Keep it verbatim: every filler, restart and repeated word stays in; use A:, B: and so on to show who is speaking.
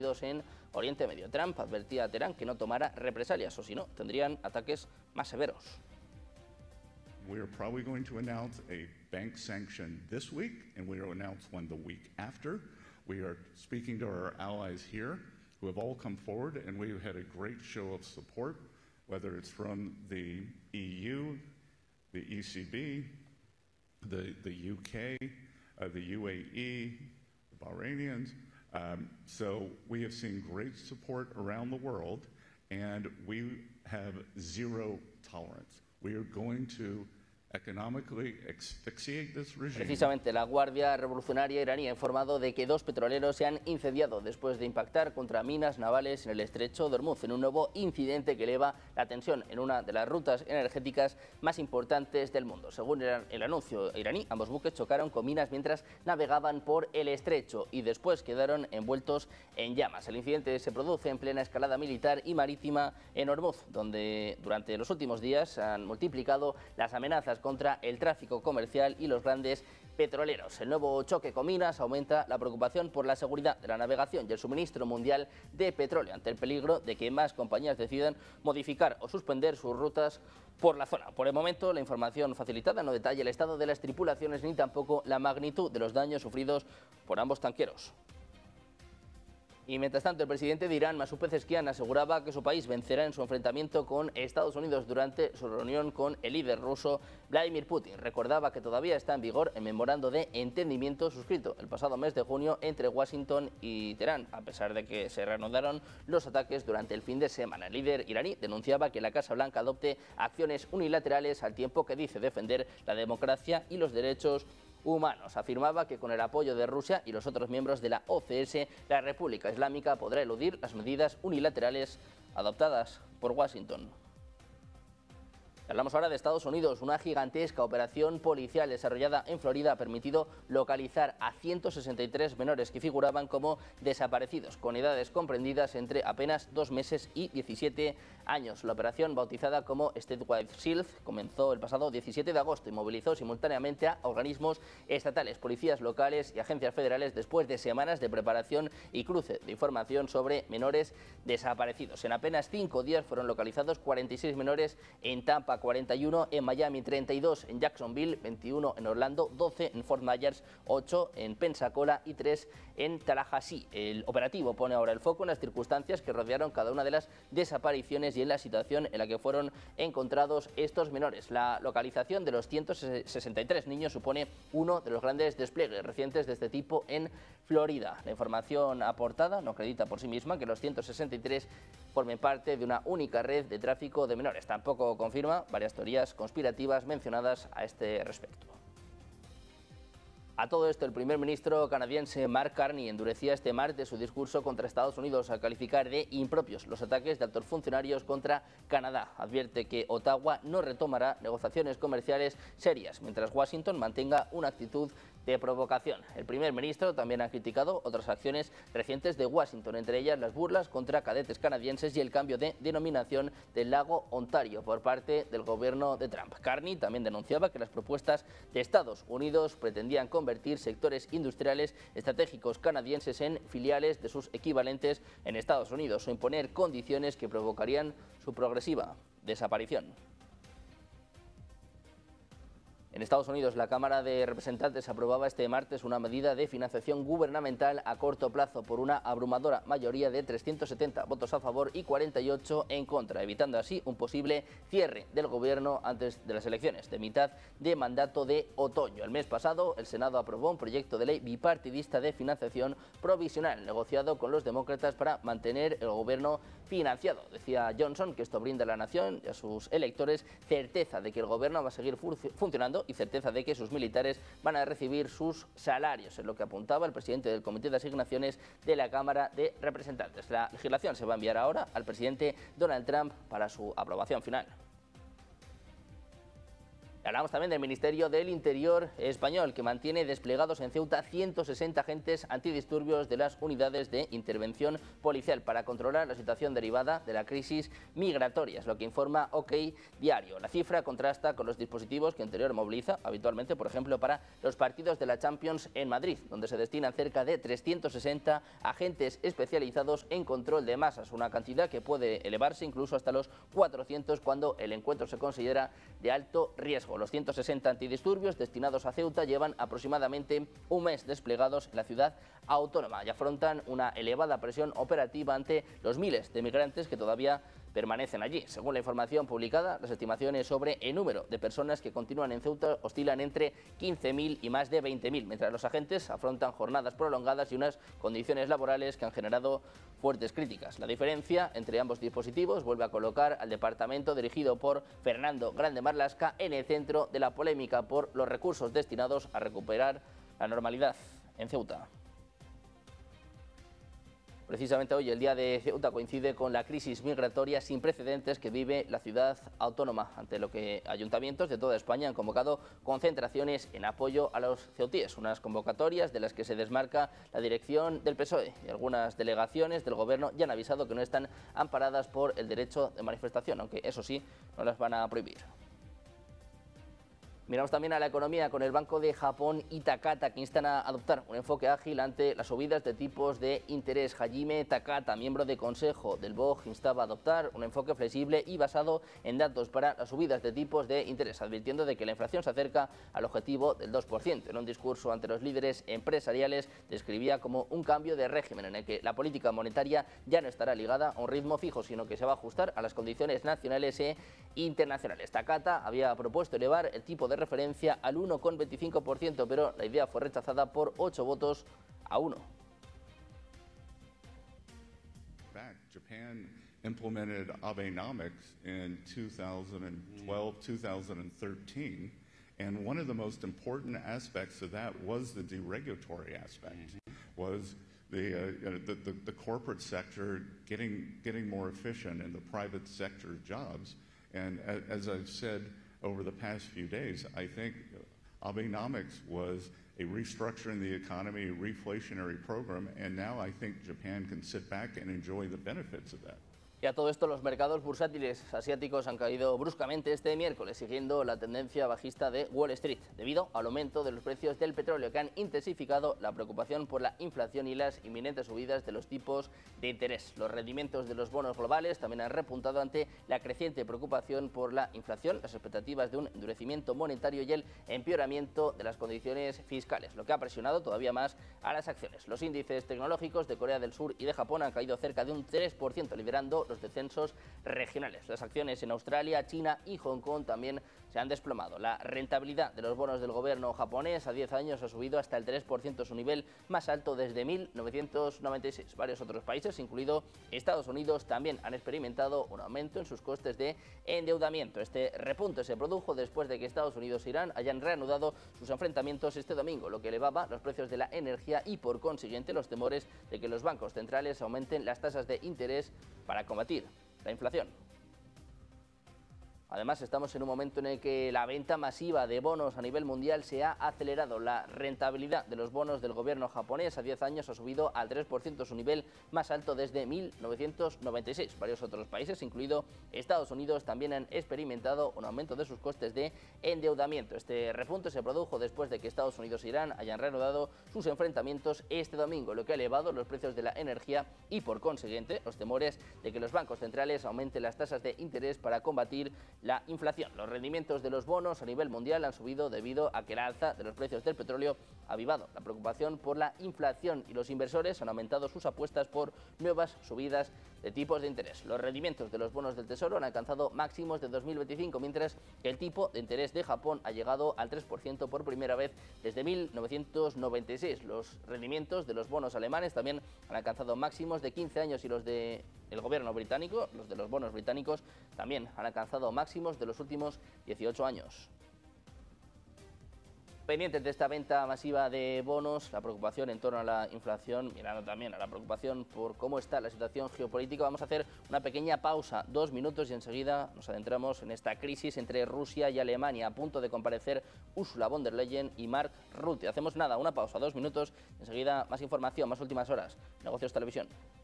A: en Oriente Medio. Trump advertía a Teherán que no tomara represalias, o si no, tendrían ataques más severos.
B: We are probably going to announce a bank sanction this week, and we will announce one the week after. We are speaking to our allies here, who have all come forward, and we've had a great show of support, whether it's from the E U, the E C B, the, the U K, uh, the U A E, the Bahrainians. Um, so we have seen great support around the world, and we have zero tolerance. We are going to economically asphyxiate this regime.
A: Precisamente la Guardia Revolucionaria iraní ha informado de que dos petroleros se han incendiado después de impactar contra minas navales en el estrecho de Hormuz, en un nuevo incidente que eleva la tensión en una de las rutas energéticas más importantes del mundo. Según el anuncio iraní, ambos buques chocaron con minas mientras navegaban por el estrecho y después quedaron envueltos en llamas. El incidente se produce en plena escalada militar y marítima en Hormuz, donde durante los últimos días se han multiplicado las amenazas contra el tráfico comercial y los grandes petroleros. El nuevo choque con minas aumenta la preocupación por la seguridad de la navegación y el suministro mundial de petróleo, ante el peligro de que más compañías decidan modificar o suspender sus rutas por la zona. Por el momento, la información facilitada no detalla el estado de las tripulaciones ni tampoco la magnitud de los daños sufridos por ambos tanqueros. Y mientras tanto, el presidente de Irán, Masoud Pezeshkian, aseguraba que su país vencerá en su enfrentamiento con Estados Unidos durante su reunión con el líder ruso Vladimir Putin. Recordaba que todavía está en vigor el memorando de entendimiento suscrito el pasado mes de junio entre Washington y Teherán, a pesar de que se reanudaron los ataques durante el fin de semana. El líder iraní denunciaba que la Casa Blanca adopte acciones unilaterales al tiempo que dice defender la democracia y los derechos humanos. Afirmaba que con el apoyo de Rusia y los otros miembros de la O C S, la República Islámica podrá eludir las medidas unilaterales adoptadas por Washington. Hablamos ahora de Estados Unidos. Una gigantesca operación policial desarrollada en Florida ha permitido localizar a ciento sesenta y tres menores que figuraban como desaparecidos, con edades comprendidas entre apenas dos meses y diecisiete años. La operación, bautizada como Statewide Shield, comenzó el pasado diecisiete de agosto y movilizó simultáneamente a organismos estatales, policías locales y agencias federales después de semanas de preparación y cruce de información sobre menores desaparecidos. En apenas cinco días fueron localizados cuarenta y seis menores en Tampa, cuarenta y uno en Miami, treinta y dos en Jacksonville, veintiuno en Orlando, doce en Fort Myers, ocho en Pensacola y tres en Tallahassee. El operativo pone ahora el foco en las circunstancias que rodearon cada una de las desapariciones y en la situación en la que fueron encontrados estos menores. La localización de los ciento sesenta y tres niños supone uno de los grandes despliegues recientes de este tipo en Florida. La información aportada no acredita por sí misma que los ciento sesenta y tres formen parte de una única red de tráfico de menores. Tampoco confirma varias teorías conspirativas mencionadas a este respecto. A todo esto, el primer ministro canadiense Mark Carney endurecía este martes su discurso contra Estados Unidos al calificar de impropios los ataques de altos funcionarios contra Canadá. Advierte que Ottawa no retomará negociaciones comerciales serias mientras Washington mantenga una actitud de provocación. El primer ministro también ha criticado otras acciones recientes de Washington, entre ellas las burlas contra cadetes canadienses y el cambio de denominación del lago Ontario por parte del gobierno de Trump. Carney también denunciaba que las propuestas de Estados Unidos pretendían convertir sectores industriales estratégicos canadienses en filiales de sus equivalentes en Estados Unidos o imponer condiciones que provocarían su progresiva desaparición. En Estados Unidos, la Cámara de Representantes aprobaba este martes una medida de financiación gubernamental a corto plazo por una abrumadora mayoría de trescientos setenta votos a favor y cuarenta y ocho en contra, evitando así un posible cierre del gobierno antes de las elecciones de mitad de mandato de otoño. El mes pasado, el Senado aprobó un proyecto de ley bipartidista de financiación provisional negociado con los demócratas para mantener el gobierno financiado. Decía Johnson que esto brinda a la nación y a sus electores certeza de que el gobierno va a seguir funcionando y certeza de que sus militares van a recibir sus salarios, es lo que apuntaba el presidente del Comité de Asignaciones de la Cámara de Representantes. La legislación se va a enviar ahora al presidente Donald Trump para su aprobación final. Hablamos también del Ministerio del Interior español, que mantiene desplegados en Ceuta ciento sesenta agentes antidisturbios de las unidades de intervención policial para controlar la situación derivada de la crisis migratoria, es lo que informa OK Diario. La cifra contrasta con los dispositivos que Interior moviliza habitualmente, por ejemplo, para los partidos de la Champions en Madrid, donde se destinan cerca de trescientos sesenta agentes especializados en control de masas, una cantidad que puede elevarse incluso hasta los cuatrocientos cuando el encuentro se considera de alto riesgo. Los ciento sesenta antidisturbios destinados a Ceuta llevan aproximadamente un mes desplegados en la ciudad autónoma y afrontan una elevada presión operativa ante los miles de migrantes que todavía permanecen allí. Según la información publicada, las estimaciones sobre el número de personas que continúan en Ceuta oscilan entre quince mil y más de veinte mil, mientras los agentes afrontan jornadas prolongadas y unas condiciones laborales que han generado fuertes críticas. La diferencia entre ambos dispositivos vuelve a colocar al departamento dirigido por Fernando Grande Marlaska en el centro de la polémica por los recursos destinados a recuperar la normalidad en Ceuta. Precisamente hoy, el Día de Ceuta, coincide con la crisis migratoria sin precedentes que vive la ciudad autónoma, ante lo que ayuntamientos de toda España han convocado concentraciones en apoyo a los ceutíes, unas convocatorias de las que se desmarca la dirección del P S O E, y algunas delegaciones del Gobierno ya han avisado que no están amparadas por el derecho de manifestación, aunque eso sí, no las van a prohibir. Miramos también a la economía con el Banco de Japón y Takata, que instan a adoptar un enfoque ágil ante las subidas de tipos de interés. Hajime Takata, miembro de consejo del B O J, instaba a adoptar un enfoque flexible y basado en datos para las subidas de tipos de interés, advirtiendo de que la inflación se acerca al objetivo del dos por ciento. En un discurso ante los líderes empresariales, describía como un cambio de régimen en el que la política monetaria ya no estará ligada a un ritmo fijo, sino que se va a ajustar a las condiciones nacionales e internacionales. Takata había propuesto elevar el tipo de referencia al uno coma veinticinco por ciento, pero la idea fue rechazada por ocho votos a uno.
B: Japan implemented Abenomics in two thousand twelve, two thousand thirteen, and one of the most important aspects of that was the deregulatory aspect, was the, uh, the, the, the corporate sector getting, getting more efficient in the private sector jobs. And as I've said over the past few days, I think Abenomics was a restructuring the economy, a reflationary program, and now I think Japan can sit back and enjoy the benefits of that.
A: Y a todo esto, los mercados bursátiles asiáticos han caído bruscamente este miércoles, siguiendo la tendencia bajista de Wall Street, debido al aumento de los precios del petróleo, que han intensificado la preocupación por la inflación y las inminentes subidas de los tipos de interés. Los rendimientos de los bonos globales también han repuntado ante la creciente preocupación por la inflación, las expectativas de un endurecimiento monetario y el empeoramiento de las condiciones fiscales, lo que ha presionado todavía más a las acciones. Los índices tecnológicos de Corea del Sur y de Japón han caído cerca de un tres por ciento, liderando los descensos regionales. Las acciones en Australia, China y Hong Kong también se han desplomado. La rentabilidad de los bonos del gobierno japonés a diez años ha subido hasta el tres por ciento, su nivel más alto desde mil novecientos noventa y seis. Varios otros países, incluido Estados Unidos, también han experimentado un aumento en sus costes de endeudamiento. Este repunte se produjo después de que Estados Unidos e Irán hayan reanudado sus enfrentamientos este domingo, lo que elevaba los precios de la energía y, por consiguiente, los temores de que los bancos centrales aumenten las tasas de interés para combatir la inflación. Además, estamos en un momento en el que la venta masiva de bonos a nivel mundial se ha acelerado. La rentabilidad de los bonos del gobierno japonés a diez años ha subido al tres por ciento, su nivel más alto desde mil novecientos noventa y seis. Varios otros países, incluido Estados Unidos, también han experimentado un aumento de sus costes de endeudamiento. Este repunte se produjo después de que Estados Unidos e Irán hayan reanudado sus enfrentamientos este domingo, lo que ha elevado los precios de la energía y, por consiguiente, los temores de que los bancos centrales aumenten las tasas de interés para combatir la inflación. Los rendimientos de los bonos a nivel mundial han subido debido a que la alza de los precios del petróleo ha avivado la preocupación por la inflación y los inversores han aumentado sus apuestas por nuevas subidas de tipos de interés. Los rendimientos de los bonos del Tesoro han alcanzado máximos de dos mil veinticinco, mientras que el tipo de interés de Japón ha llegado al tres por ciento por primera vez desde mil novecientos noventa y seis. Los rendimientos de los bonos alemanes también han alcanzado máximos de quince años y los de el gobierno británico, los de los bonos británicos, también han alcanzado máximos de los últimos dieciocho años. Pendientes de esta venta masiva de bonos, la preocupación en torno a la inflación, mirando también a la preocupación por cómo está la situación geopolítica, vamos a hacer una pequeña pausa, dos minutos, y enseguida nos adentramos en esta crisis entre Rusia y Alemania, a punto de comparecer Ursula von der Leyen y Mark Rutte. Hacemos nada, una pausa, dos minutos, y enseguida más información, más últimas horas, Negocios Televisión.